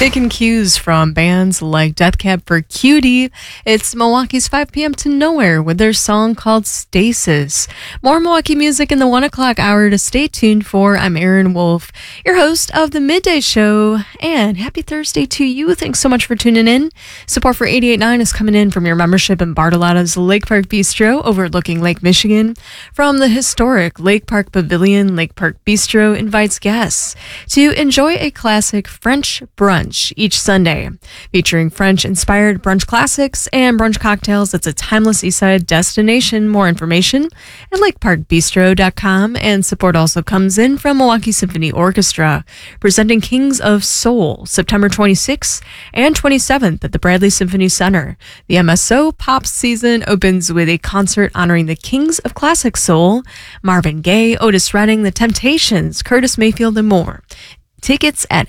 Taking cues from bands like Death Cab for Cutie, it's Milwaukee's 5 p.m. to Nowhere with their song called Stasis. More Milwaukee music in the 1 o'clock hour to stay tuned for. I'm Erin Wolf, your host of the Midday Show, and happy Thursday to you. Thanks so much for tuning in. Support for 88.9 is coming in from your membership in Bartolotta's Lake Park Bistro overlooking Lake Michigan. From the historic Lake Park Pavilion, Lake Park Bistro invites guests to enjoy a classic French brunch each Sunday, featuring French-inspired brunch classics and brunch cocktails. It's a timeless Eastside destination. More information at lakeparkbistro.com. And support also comes in from Milwaukee Symphony Orchestra, presenting Kings of Soul, September 26th and 27th at the Bradley Symphony Center. The MSO Pop season opens with a concert honoring the Kings of Classic Soul, Marvin Gaye, Otis Redding, The Temptations, Curtis Mayfield, and more. Tickets at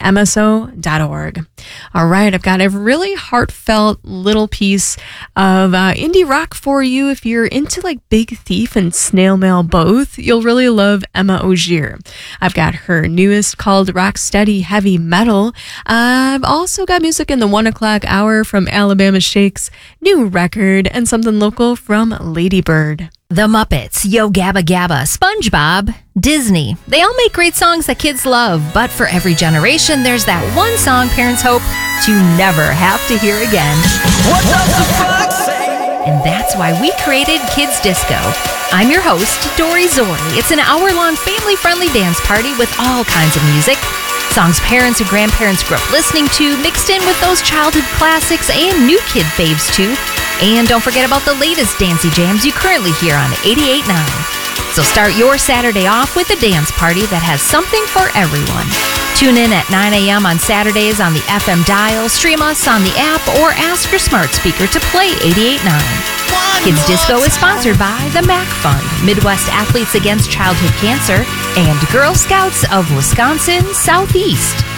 mso.org. All right, I've got a really heartfelt little piece of indie rock for you. If you're into like Big Thief and Snail Mail both, you'll really love Emma Ogier. I've got her newest called Rocksteady Heavy Metal. I've also got music in the 1 o'clock hour from Alabama Shake's new record and something local from Ladybird. The Muppets, Yo Gabba Gabba, SpongeBob, Disney. They all make great songs that kids love, but for every generation, there's that one song parents hope to never have to hear again. What does the fuck say? And that's why we created Kids Disco. I'm your host, Dory Zori. It's an hour-long family-friendly dance party with all kinds of music. Songs parents and grandparents grew up listening to, mixed in with those childhood classics and new kid faves too. And don't forget about the latest dancey jams you currently hear on 88.9. So start your Saturday off with a dance party that has something for everyone. Tune in at 9 a.m. on Saturdays on the FM dial, stream us on the app, or ask your smart speaker to play 88.9. Kids Disco is sponsored by the MAC Fund, Midwest Athletes Against Childhood Cancer, and Girl Scouts of Wisconsin Southeast.